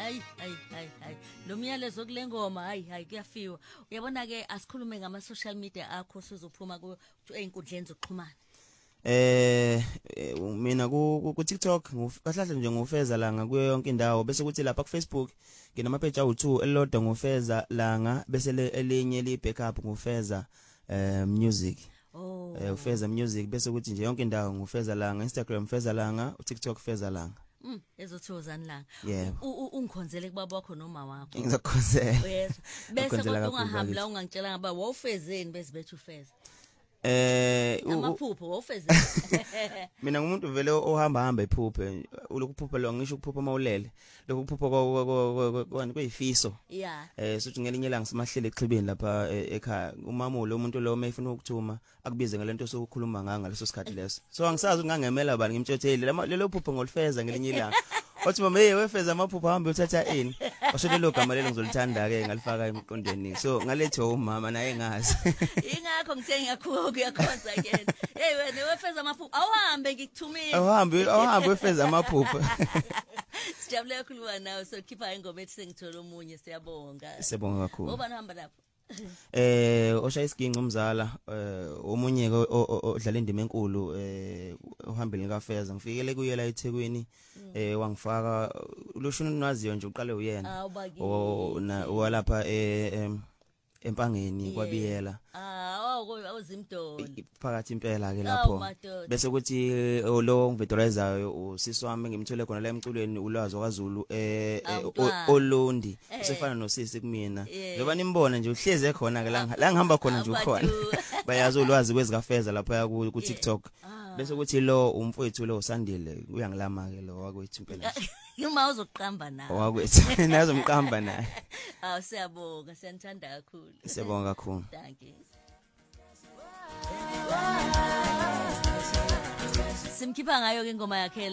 hayi lo myalezo kule ngoma hayi kuyafiwa. Uyabona ke asikhulume ngama social media akho sizophuma ku einkundleni zokuxhumana. Mina ku TikTok kahlahle nje ngufeza langa kuyo yonke indawo bese kuthi lapha ku Facebook nginama page awu2 elilodwa ngufeza langa bese elinye li backup ngufeza music. Ufeza music bese kuthi nje yonke indawo ngufeza langa, Instagram feza langa, TikTok feza langa. Ezothozani langa. Yeah. Ungikhonzele kubaba wakho noma wakho. Ngizokhonzela. Yes. Bese kodwa ungahamba la ungangitshela ngaba wawufezeni bese bethu ufeza. Amaphupho wawufeze. Mina ngumuntu vele ohamba iphuphe ukuphupha lo ngisho ukuphupha mawulele lokuphupha kweyifiso. Yeah. Sothi ngelinye ilanga simahlele exhibeni lapha ekhaya umama lo muntu lo mayifuna ukuthuma akubize ngalento sokukhuluma ngaleso sikhathi leso. So angisazi ungangemela bani ngimtshotheli lelo phupho ngolifeza ngelinye ilanga. Othi mama wefeza amaphupho hamba uthatha ini. Washo lelo gama lelo ngizolithanda ke ngalifaka emqondweni. So ngalethe umama naye ngazi. Ingakho ngithe ngiyakhonza again. Hey wena wefeza amaphupho awuhambe ngikuthumile. Awuhambe wefeza amaphupho. Sijabule kakhulu nawe so khipha ingoma ethi sengithola omunye siyabonga. Siyabonga kakhulu. Ngoba nihamba lapho. Oshaya isiginqo umzala omunye ke odlala indima enkulu uhambile kaFeza ngifikele kuye la eThekwini wangifaka loshuna naziyo nje uqale uyena walapha empangeni kwabiyela awuzimdolo phakathi impela ke lapho bese kuthi lo ngivedorizayo usisi wami ngimthole khona la emculweni ulwazi kwaZulu olondi usefana nosisi kumina njoba nimbona nje uhleze khona ke la ngihamba khona nje ukhona bayazi ulwazi kwezikafeza lapha ku TikTok bese kuthi lo umfowethu lo usandile uyangilama ke lo wakwethu impela Uma uzoqamba nawe wakwethu nazomqamba naye siyabonga siyanthanda kakhulu siyabonga kakhulu thank you simkhipha ngayo ke ingoma yakhe